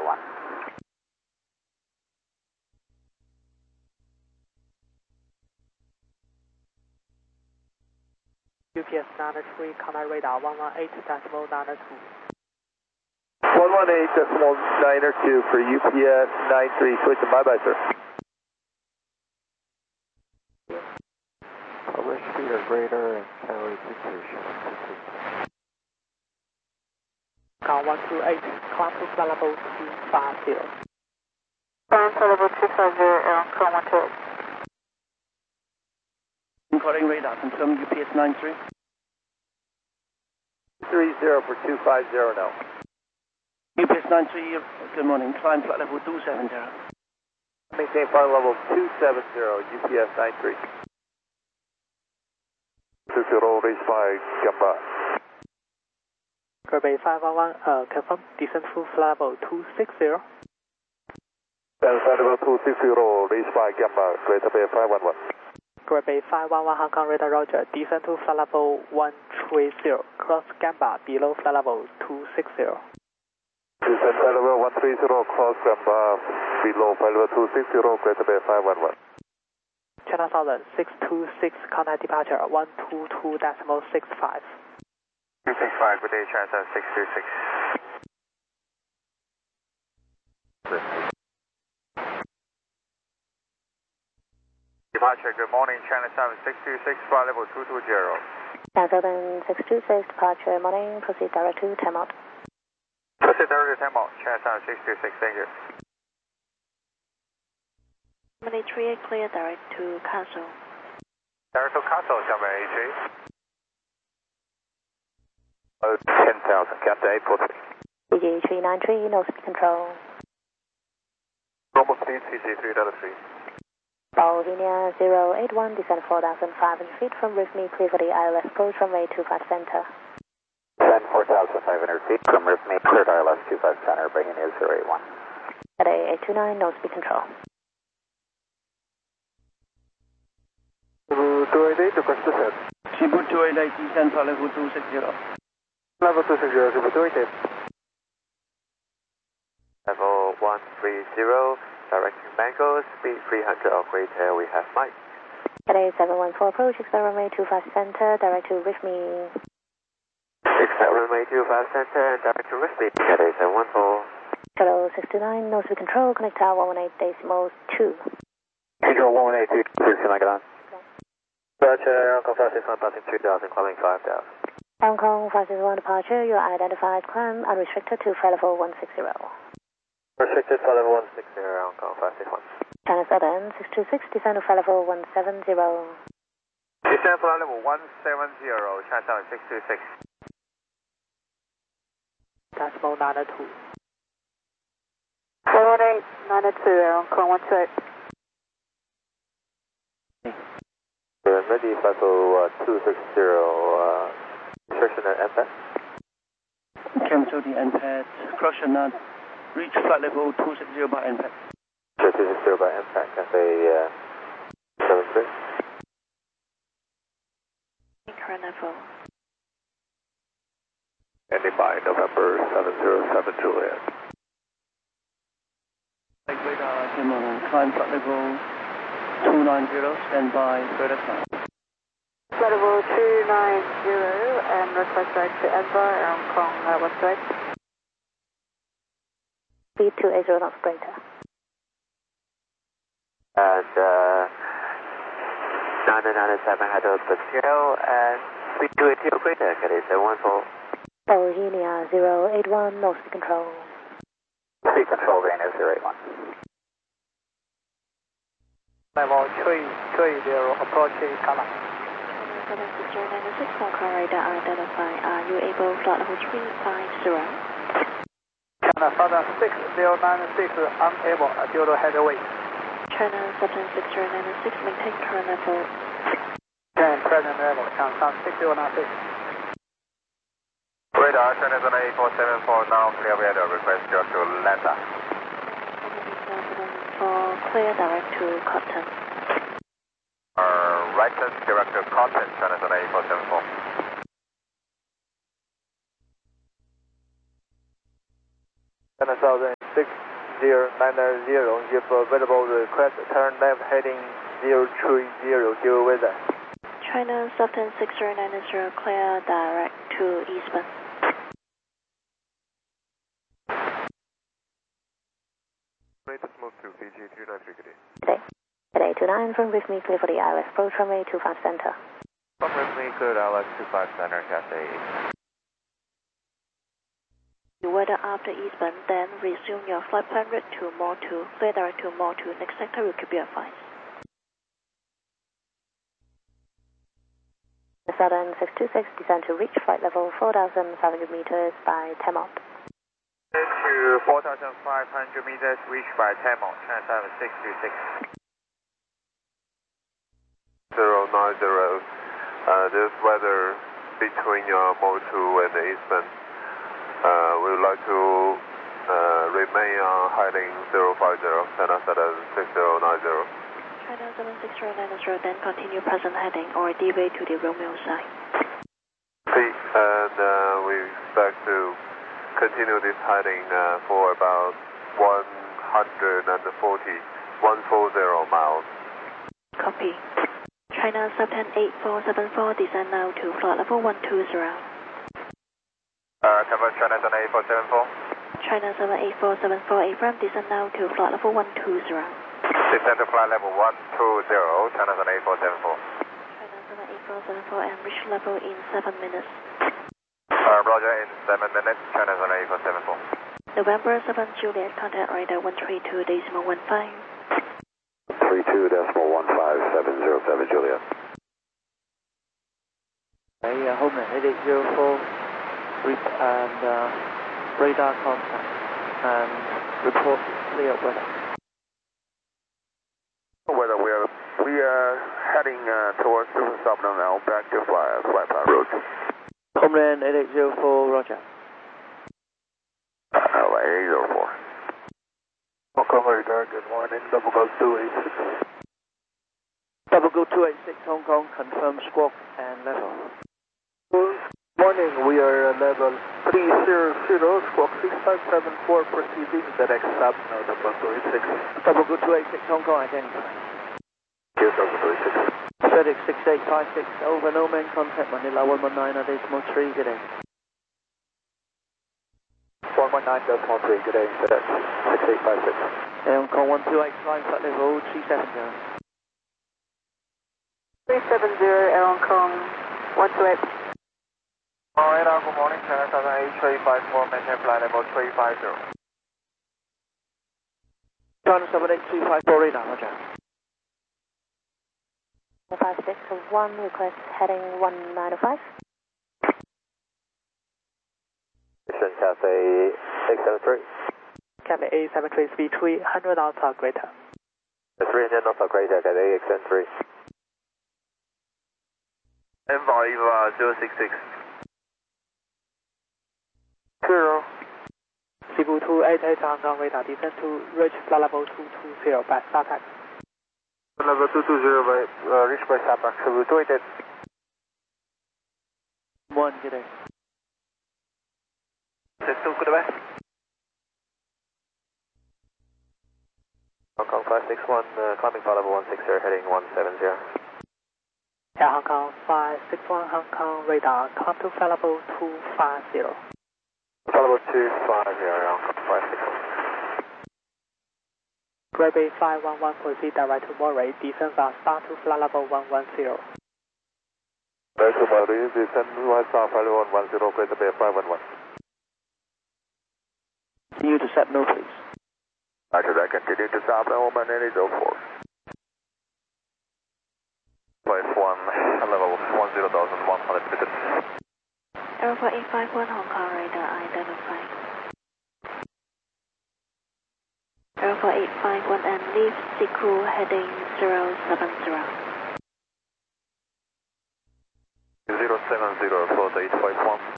601. UPS 93, contact radar 118.92. 118.92 for UPS 93, switch and bye-bye, sir. Publish speed of radar and tower fixation. Count 128, climb to flight level 250. Climb to level 250, Aircon 128. Calling radar, confirm UPS 93. 30 for 250 now. UPS 93, good morning, climb flight level 270. Maintain flight level 270, UPS 93. 20, raise by Gamba. Gray 511, confirm descent to flight level 260. Flight level 260, raise by Gamba, Greater Bay 511. Gray 511, Hong Kong radar, roger, descent to flight level 130, cross Gamba, below flight level 260. Descent flight level 130, cross Gamba, below flight level 260, Greater Bay 511. China Southern 626, contact departure 122.65. 265, good day, China Southern 626. Departure, good morning, China Southern 626, flight level 220. China Southern 626, departure, morning, proceed direct to timeout. Proceed direct to timeout, China Southern 626, thank you. 73, clear direct to Castle. Direct to Castle, Xiamen A3. 10,000, Captain 843. BG 393, no speed control. Normal speed, CC3.3. Bohemia 081, descend 4,500 feet from RIFME, clear for the ILS approach runway 25 center. Descend 4,500 feet from RIFME, cleared ILS 25 center, Bohemia 081. Today 829, no speed control. 288, request descent. Cebu 288, descend flight level 260. Level 260, Cebu 288. Level 130, direction Mango, speed 300 or greater, we have Mike. Today 714 approach, expect runway 25 center, direct to RIFME. Expect runway 25 center and direct to RIFME. Today 714. Hello 629, no speed control, connect tower 118.2. Control 118, please can I get on? Departure, Hong Kong 561, passing 3000, climbing 5000. Hong Kong 561 departure, you are identified climb unrestricted to flight level 160. Restricted flight level 160, Hong Kong 561. China Southern 626, descend to flight level 170. Descend flight level 170, China Southern 626. Decimal 92. 41892, Hong Kong 128. Ready, flight level 260, restriction at MPAD. Cancel the NPAD, caution not reach flight level 260 by NPAD. 260 by MPAD, Cafe 73. Current level. Ending by November 7072 Juliet. Like radar, good morning, climb flight level 290, stand by, further climb. Flight level 290 and request right to Edinburgh, Hong Kong, what's right? Speed 280 knots greater. And 997 had a Pascal and speed 280 greater, Cadet 714. Bohemia 081, no speed control. Speed control, Bohemia 081. Level 330, approaching Kala. 76096, Hong Kong radar identify. Are you able flight level 350? China Southern 6096, unable due to headway. China 76096, maintain current level. Current present level, China Southern 6096. Radar, China Southern 8474, now clear radar, request direct to Atlanta. 774, clear direct to Cotton. Right turn direct to Cotton, China Southern 8474. China 9090, if available, request turn left heading 0300 weather. China Southern 6090, clear direct to eastbound. Let's move to Fiji 293, good day. Today 29 from with me, clear for the ILS approach runway 25 center. From Ripley, good LS 25 center, Cathay 8. Weather after eastbound, then resume your flight plan route to Mall 2, clear direct to Mall 2, next sector will keep you advised. The Southern 626 descend to reach flight level 4,500 meters by 10 knot. To 4,500 meters, reach by 10 knots, China 626. 090, this weather between Mall 2 and the eastbound. We would like to remain on heading 050, China Southern 6090. China 76090, then continue present heading or deviate to the Romeo side. And we expect to continue this heading for about 140 miles. Copy. China 78474, descend now to flight level 120. Cover China 78474. China 78474, Abram, descend now to flight level 120. Descend to flight level 120, China 78474. China 78474 and reach level in 7 minutes. Roger, in 7 minutes, China 78474. November 7 Juliet, contact radar 132.15. 32.15707 Juliet. Homeland 8804, and radar contact, and report clear weather. Weather, we are heading towards Super Submarine now, back to flight plan route. Homeland 8804, roger. 8804. Hong Kong radar, good morning, double go 286. Double go 286 Hong Kong, confirm squawk and level. Good morning, we are level 300, squawk 6574, proceeding direct sub, now double go 286. Double go 286 Hong Kong, identify. Yes, double go 286. FedEx 6856, over, no main contact, Manila 119.3, good day. 119.3, good day, FedEx 6856. Hong Kong 128, climb flight level 370. 370, Hong Kong 128. Radar, good morning, China Southern 8354, maintain flight level 350. China 78254, radar, roger. 5601, request heading 1905. Cathay 873. Cathay A73, speed 300 knots or greater. 300 knots or greater, Cathay 873. M5 066. 0. Cebu 288 Hong Kong radar, descend to reach flight level 220 by SATAC. Level 220 by, reach by SATAC, Cebu 288. 1, good day. 62, goodbye. Hong Kong 561, climbing flight level 160, heading 170. Air Hong Kong 561 Hong Kong radar, climb to flight level 250. Flight level 250, Hong Kong 561. Grade Bay 511, proceed direct to Moray, descend fast start to flight level 110. Back to Moray, descend right south, flight level 110, Greater Bay 511. Continue to set no, please. After that, continue to stop now, 1804. Place 1, level 10,100 meters. Airport 851 Hong Kong radar identified. Airport 851 and leave Siku heading 070. 070 for the 851.